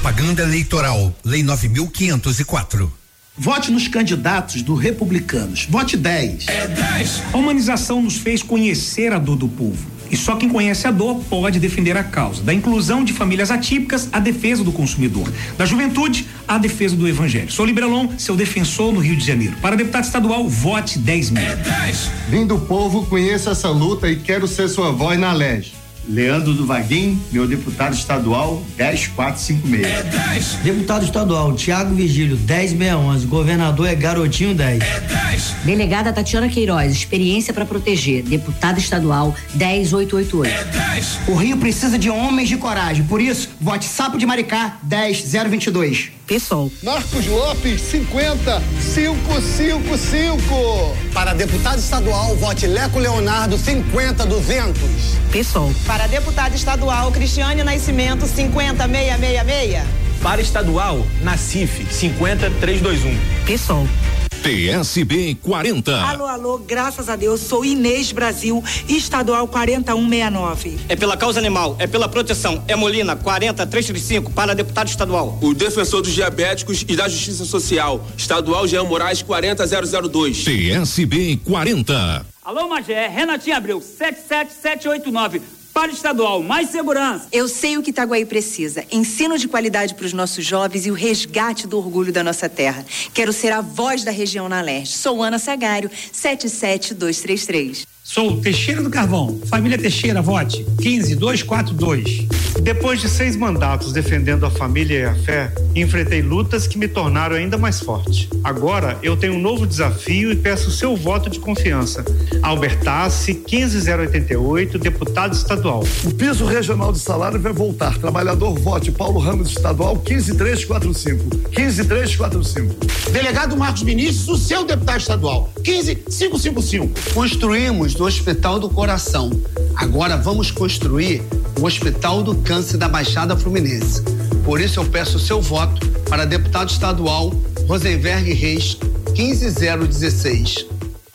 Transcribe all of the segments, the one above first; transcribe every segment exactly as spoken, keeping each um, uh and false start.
Propaganda eleitoral, Lei nove mil quinhentos e quatro. Vote nos candidatos do Republicanos. Vote dez. É dez. A humanização nos fez conhecer a dor do povo. E só quem conhece a dor pode defender a causa. Da inclusão de famílias atípicas, à defesa do consumidor. Da juventude, à defesa do evangelho. Sou Liberalon, seu defensor no Rio de Janeiro. Para deputado estadual, vote dez mil. É dez. Vim do povo, conheço essa luta e quero ser sua voz na L E G. Leandro do Vaguinho, meu deputado estadual, dez quatro cinco seis. É dez. Deputado estadual, Tiago Vigílio, dez seiscentos e onze. Governador é Garotinho, dez. É dez. Delegada Tatiana Queiroz, experiência para proteger. Deputada estadual, dez oito oito oito. É dez. O Rio precisa de homens de coragem, por isso, vote Sapo de Maricá, dez zero vinte e dois. Pessoal. Marcos Lopes, cinquenta, cinco cinco cinco. Para deputado estadual, vote Leco Leonardo, cinquenta duzentos. Pessoal. Para deputado estadual, Cristiane Nascimento, cinquenta seiscentos e sessenta e seis. Para estadual, Nacife, cinquenta trezentos e vinte e um. Pessoal. P S B quarenta. Alô, alô, graças a Deus, sou Inês Brasil, estadual quarenta e um sessenta e nove. É pela causa animal, é pela proteção, é Molina quarenta trezentos e trinta e cinco para deputado estadual. O defensor dos diabéticos e da justiça social, estadual Jean Moraes quarenta zero zero dois. P S B quarenta. Alô, Magé, Renatinho Abreu, sete sete sete oito nove. Para o estadual, mais segurança. Eu sei o que Itaguaí precisa. Ensino de qualidade para os nossos jovens e o resgate do orgulho da nossa terra. Quero ser a voz da região na leste. Sou Ana Sagário, sete sete dois três três. Sou Teixeira do Carvão, família Teixeira, vote quinze dois quatro dois. Depois de seis mandatos defendendo a família e a fé, enfrentei lutas que me tornaram ainda mais forte. Agora eu tenho um novo desafio e peço o seu voto de confiança. Albertassi, quinze zero oitenta e oito, deputado estadual. O piso regional de salário vai voltar. Trabalhador, vote Paulo Ramos, estadual, quinze três quatro cinco. quinze três quatro cinco. Delegado Marcos Vinícius, o seu deputado estadual, quinze cinco cinco cinco. Construímos do Hospital do Coração. Agora vamos construir o Hospital do Câncer da Baixada Fluminense. Por isso eu peço o seu voto para deputado estadual Rosenberg Reis, quinze zero dezesseis.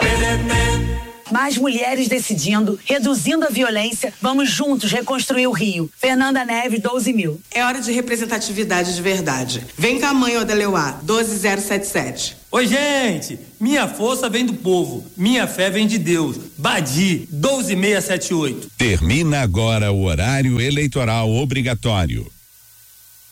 Mais mulheres decidindo, reduzindo a violência, vamos juntos reconstruir o Rio. Fernanda Neves, doze mil. É hora de representatividade de verdade. Vem cá, mãe Odeleuá, doze zero sete sete. Oi, gente, minha força vem do povo, minha fé vem de Deus. Badi, doze seiscentos e setenta e oito. Termina agora o horário eleitoral obrigatório.